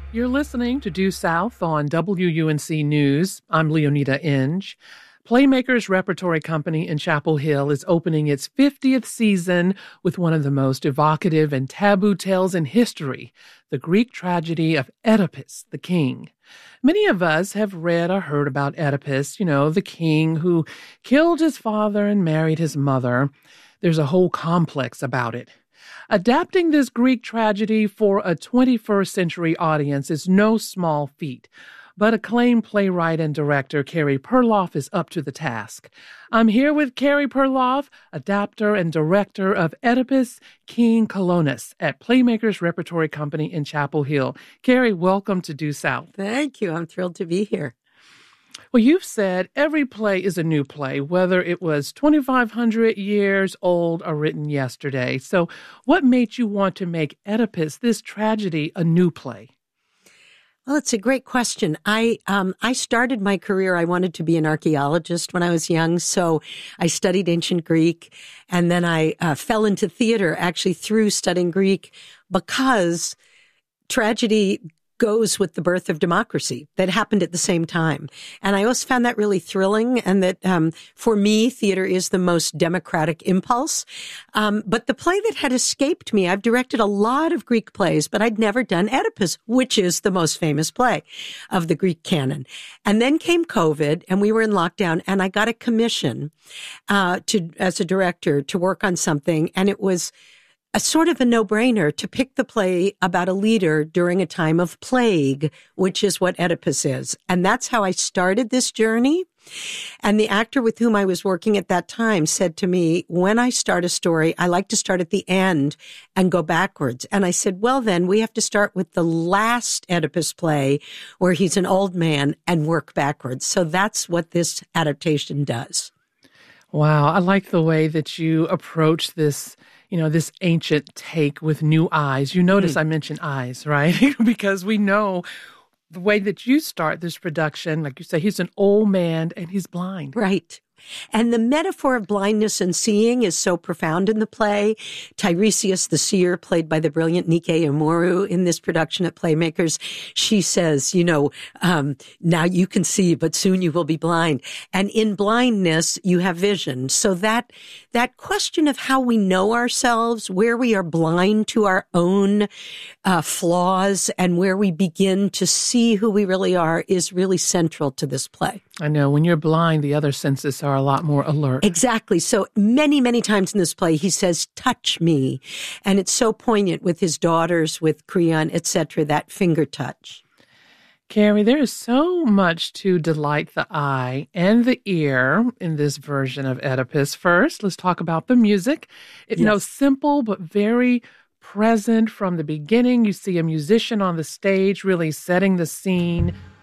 You're listening to Due South on WUNC News. I'm Leonida Inge. Playmakers Repertory Company in Chapel Hill is opening its 50th season with one of the most evocative and taboo tales in history, the Greek tragedy of Oedipus, the king. Many of us have read or heard about Oedipus, the king who killed his father and married his mother. There's a whole complex about it. Adapting this Greek tragedy for a 21st century audience is no small feat, but acclaimed playwright and director Carey Perloff is up to the task. I'm here with Carey Perloff, adapter and director of Oedipus, King Colonus at Playmakers Repertory Company in Chapel Hill. Carey, welcome to Due South. Thank you. I'm thrilled to be here. Well, you've said every play is a new play, whether it was 2,500 years old or written yesterday. So what made you want to make Oedipus, this tragedy, a new play? Well, it's a great question. I started my career, I wanted to be an archaeologist when I was young, so I studied ancient Greek, and then I fell into theater actually through studying Greek because tragedy goes with the birth of democracy that happened at the same time. And I always found that really thrilling, and that for me, theater is the most democratic impulse. But the play that had escaped me, I've directed a lot of Greek plays, but I'd never done Oedipus, which is the most famous play of the Greek canon. And then came COVID, and we were in lockdown, and I got a commission as a director to work on something, and it was a sort of a no-brainer to pick the play about a leader during a time of plague, which is what Oedipus is. And that's how I started this journey. And the actor with whom I was working at that time said to me, when I start a story, I like to start at the end and go backwards. And I said, well, then we have to start with the last Oedipus play where he's an old man and work backwards. So that's what this adaptation does. Wow. I like the way that you approach this this ancient take with new eyes. You notice I mentioned eyes, right? Because we know the way that you start this production, like you say, he's an old man and he's blind. Right. And the metaphor of blindness and seeing is so profound in the play. Tiresias, the seer, played by the brilliant Nike Amorou in this production at Playmakers, she says, now you can see, but soon you will be blind. And in blindness, you have vision. So that question of how we know ourselves, where we are blind to our own flaws, and where we begin to see who we really are is really central to this play. I know. When you're blind, the other senses are a lot more alert. Exactly. So many, many times in this play, he says, touch me. And it's so poignant with his daughters, with Creon, etc., that finger touch. Carey, there is so much to delight the eye and the ear in this version of Oedipus. First, let's talk about the music. Simple but very present from the beginning. You see a musician on the stage really setting the scene